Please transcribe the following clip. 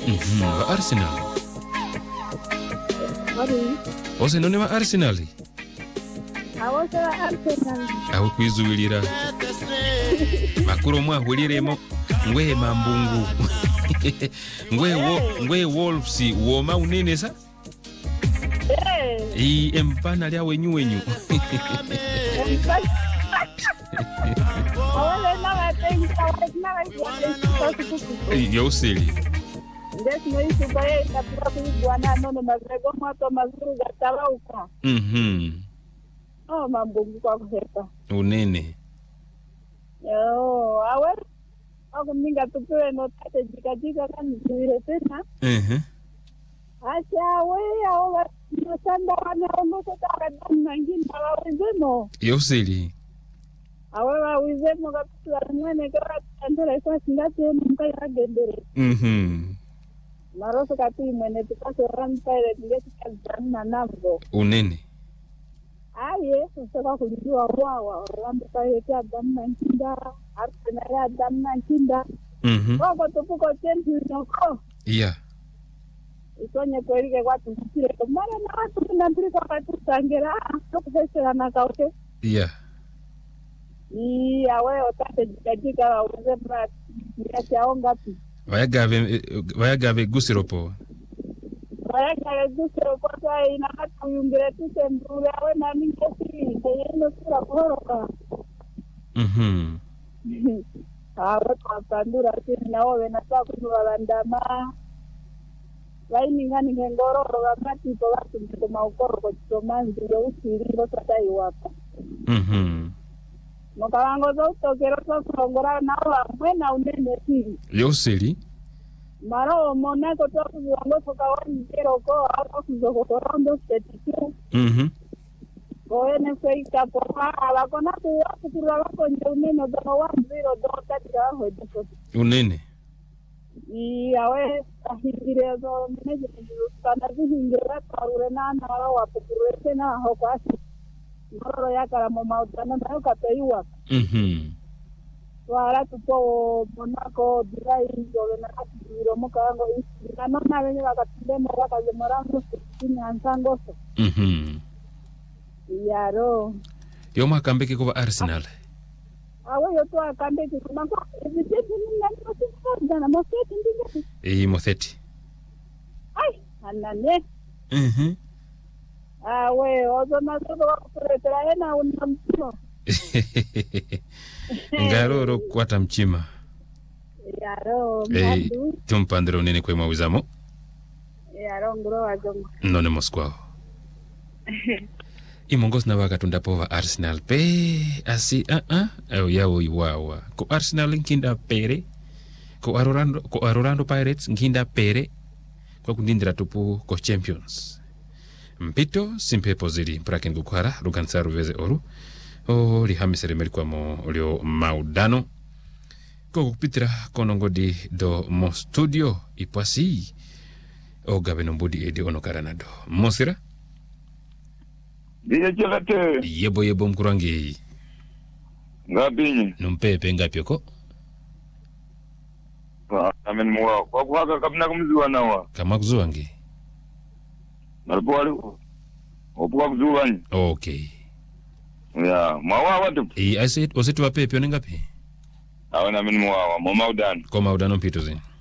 Va Arsenal. Ose none va Arsenal. Awose va Arsenal. Aho kwizuwilira. Makuru mwa huliremo ngwe mambungu. ngwe Wolves woma unene sa? Empana lya wenyu. Awole na watenga Yoseli. Ndesi mwisi baye tapura kuiguana nono mazego mwato mazuru gatala uka. Mambungu kwa kuhepa. Unene. Awe ako minga tupewe no tate jika kani tuwire tena. Acha awe nosanda wana omoto takadani nanginda wawizemo. Yoseli. Awe wawizemo kapitula mwene kwa tandela kwa singati emu mkaya kagendere. Maroso kati mwene tukase rampaile ngeti kazani na nambo. Unene. Aye, usaka kulijua wawa, rambu kaya kia damu na nkinda, Arsenal ya damu na nkinda. Wako tupuko chenji unoko. Yeah. Isonye kuerike kwa tukutire. Kumara na watu kinambiri kwa katusangira, tukufesera na kaute. Yeah. Awe otate jikajika wa uzema ya ongapi. Vayagave gusiropo. Vayagave gusiropo kwa inakatu yungire tuse mbule awe na mingesi. Kayeno sura kuhoroka. Awe kwa pandura sini na owe nasa kunuwa landama. Vaini ngani ngengororo wakati po watu mkuma ukoro kwa chitomanzi ya usiri losata iwapa. Mkawangoza utokero kwa kurongora na wa mwena unene siri. Yoseli. Maro monako to kuwangoza kwa wanjero ko ako kuzokorondo setitu. Koene feika poa abakona tuwa kutura wako nje unene dono 1-0 do katika hodiko. Unene. Awe ahingire zo meneje kana zihingira karure na wa pupurete na hokwasi. Moro ya kala mautana na kapeiwa. Wala tupo Monaco dirai ndio na katiro mukango na nona wenye wakatindemo wakazemorango sinya nsangoso. Yaro. Yoma kambeke kwa Arsenal. Awe yoto akambeke kwa kwa vitete nina na moseti ndinge. Moseti. Ai, anane. Awe ozona zoba kuretera ena unamtino. Ngaroro kwata mchima. Yaro. Tumpandro unene kwe mawizamo. Yaro ngro wajongo. None Moskwao. Imongos na wakatunda pova Arsenal pe asi yawo iwawa ko Arsenal nkinda pere ko Orlando Pirates nkinda pere kwa kundindira tupu ko Champions mpito simpe poziri praken gukwara lugansaru veze oru lihamisere melikuwa mo olio maudano ko kupitira konongodi do mo studio ipwasi gabe nombodi edi onokaranado mosira Diye chelate. Yebo mkurangi. Ngabinyi. Numpepe ngapyoko. Amen mwa. Kwa kuhaka kabina kumzuwa nawa. Kama kuzuwangi. Nalipo wali. Opuwa kuzuwanyi. Okay. Ya. Mwa watu. Osetu wa pepe onengapi? Awe na mini mwa. Mwa maudano. Kwa maudano mpito zini.